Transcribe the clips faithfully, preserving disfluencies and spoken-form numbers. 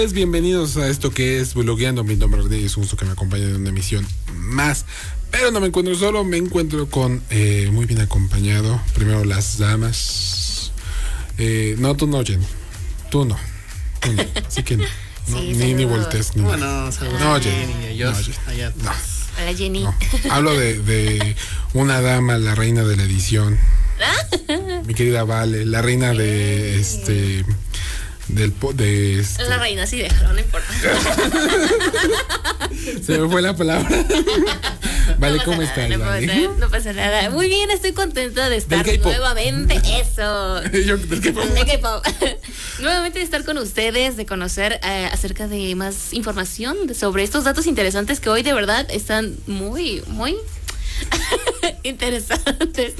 Bienvenidos a esto que es Blogueando. Mi nombre es un gusto que me acompañen en una emisión más. Pero no me encuentro solo, me encuentro con eh, muy bien acompañado. Primero las damas. Eh, no, tú no, Jenny. Tú no. Tú no. Así que no. No, Sí, ni, ni voltees ni Bueno, nada. saludos. No, Ah, Jenny. Jenny, yo, No, Jenny. allá. No. Hola, Jenny. No. Hablo de, de una dama, la reina de la edición. Mi querida Vale, la reina de este. Del po- de este. La reina sí déjalo, no importa. Se me fue la palabra. Vale, No ¿cómo pasa estás, nada, no, Vale? pasa, no pasa nada. Muy bien, estoy contenta de estar Del K-pop. nuevamente. Eso. Yo, del K-pop. De K-pop. Nuevamente de estar con ustedes, de conocer eh, acerca de más información de- sobre estos datos interesantes que hoy de verdad están muy, muy interesantes.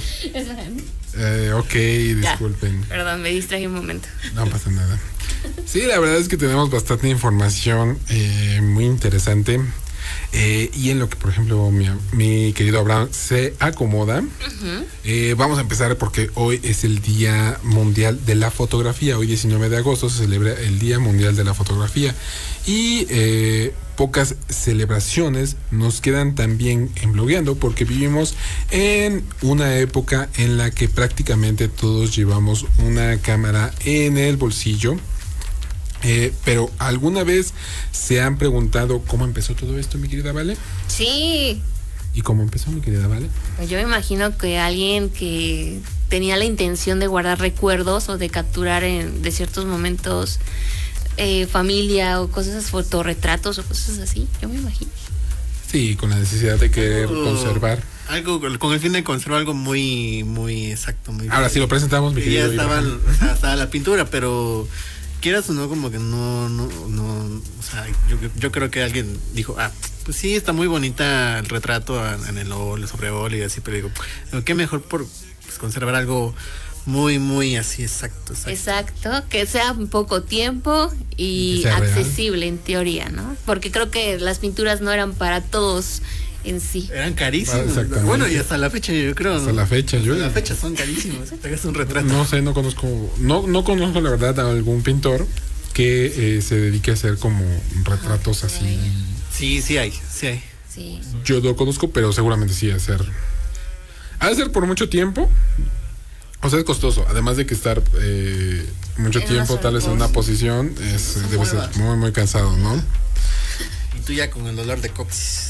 Eh, ok, disculpen. Perdón, me distraje un momento. No pasa nada. Sí, la verdad es que tenemos bastante información eh, muy interesante. Eh, y en lo que, por ejemplo, mi, mi querido Abraham se acomoda, Uh-huh. eh, vamos a empezar porque hoy es el Día Mundial de la Fotografía. Hoy, diecinueve de agosto, se celebra el Día Mundial de la Fotografía. Y eh, pocas celebraciones nos quedan también en Blogueando, porque vivimos en una época en la que prácticamente todos llevamos una cámara en el bolsillo. Eh, pero ¿alguna vez se han preguntado cómo empezó todo esto, mi querida Vale? Sí. ¿Y cómo empezó, mi querida Vale? Pues yo me imagino que alguien que tenía la intención de guardar recuerdos o de capturar en, de ciertos momentos eh, familia o cosas, fotorretratos o cosas así, yo me imagino. Sí, con la necesidad de querer Algo- conservar. Algo con el fin de conservar algo muy, muy exacto, muy. Ahora sí lo presentamos, mi Y ya querido estaba, Ibrahim. o sea, estaba la pintura, pero quieras o no, como que no, no, no, o sea, yo, yo creo que alguien dijo, ah, pues sí, está muy bonita el retrato en, en el óleo, sobre óleo y así, pero digo, pero qué mejor por pues, conservar algo muy, muy así exacto. Exacto. Exacto, que sea en poco tiempo y Que sea real. accesible en teoría, ¿no? Porque creo que las pinturas no eran para todos en sí. Eran Ah, carísimos. exactamente. Bueno, y hasta la fecha yo creo, ¿no? Hasta la fecha, yo- Hasta la fecha son carísimos. Te hagas un retrato. No sé, no conozco, no, no conozco la verdad a algún pintor que eh, se dedique a hacer como retratos así. Sí, sí hay, sí hay. Sí. Yo no conozco, pero seguramente sí ha de ser. Ha de ser por mucho tiempo. O sea, es costoso. Además de que estar eh, mucho En una tiempo sola tal vez en una posición, es, Eso debe ser mueva. muy, muy cansado, ¿no? Y tú ya con el dolor de coxis.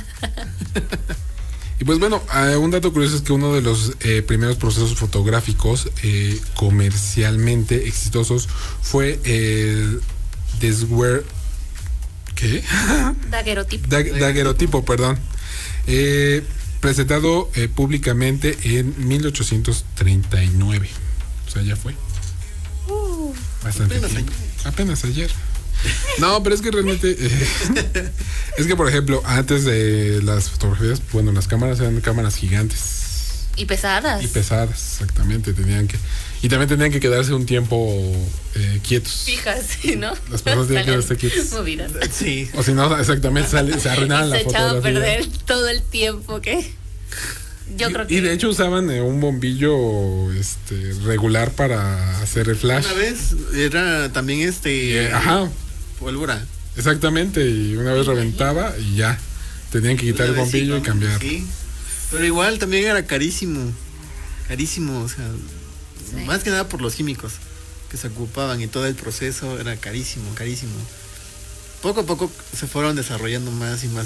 Y pues bueno, eh, un dato curioso es que uno de los eh, primeros procesos fotográficos eh, comercialmente exitosos fue el desguer... ¿Qué? Daguerrotipo. Dag- daguerrotipo, perdón. Eh, presentado eh, públicamente en mil ochocientos treinta y nueve. O sea, ya fue. Uh, Bastante apenas tiempo. Apenas ayer. No, pero es que realmente eh, es que, por ejemplo, antes de las fotografías, bueno, las cámaras eran cámaras gigantes y pesadas. y pesadas, exactamente, tenían que y también tenían que quedarse un tiempo eh, quietos. Fijas, ¿sí, ¿no? Las personas tienen que Salían quedarse quietas. movidas. Sí. O si no, exactamente, sale- se arruinaban Y la se echaba a fotografía. perder todo el tiempo que yo Y- creo que Y de hecho usaban eh, un bombillo este regular para hacer el flash. Una vez era también este. Eh, ajá, Pólvora. exactamente, y una vez reventaba y ya. Tenían que quitar el Una vez bombillo sí, y cambiar. Sí. Pero igual también era carísimo. Carísimo, o sea. Sí. Más que nada por los químicos que se ocupaban y todo el proceso era carísimo, carísimo. Poco a poco se fueron desarrollando más y más